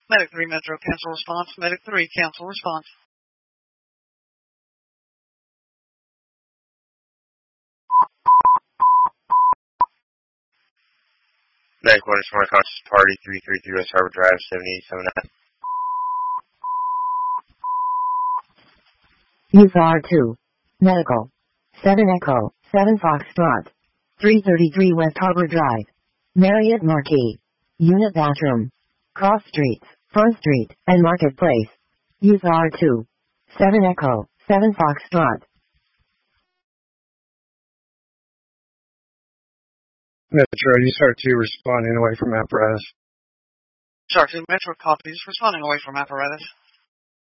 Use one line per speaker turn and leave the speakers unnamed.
Medic 3 Metro, cancel response. Medic 3, cancel response.
Medic 1 is Smart Conscious Party, 333 West Harbor Drive, 7879.
Use R2. Medical. 7 Echo, 7 Foxtrot. 333 West Harbor Drive. Marriott Marquis. Unit bathroom. Cross Streets, Front Street, and Marketplace. Use R2. 7 Echo, 7 Foxtrot.
Metro, use R2 responding away from apparatus.
Shark 2 Metro copies, responding away from apparatus.